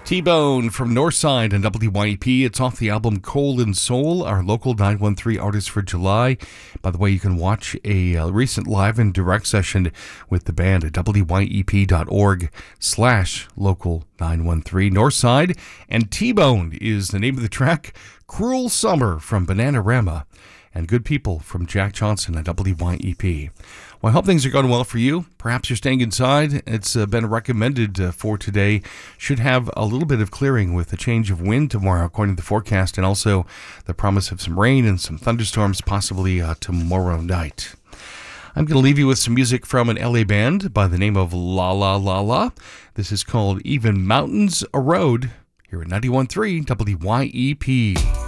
T-Bone from Northside and WYEP. It's off the album Coal and Soul, our local 913 artist for July. By the way, you can watch a recent live and direct session with the band at wyep.org/local913. Northside and T-Bone is the name of the track. Cruel Summer from Bananarama. And Good People from Jack Johnson at WYEP. Well, I hope things are going well for you. Perhaps you're staying inside. It's been recommended for today. Should have a little bit of clearing with a change of wind tomorrow, according to the forecast, and also the promise of some rain and some thunderstorms possibly tomorrow night. I'm going to leave you with some music from an LA band by the name of La La La La. This is called Even Mountains A Road here at 91.3 WYEP.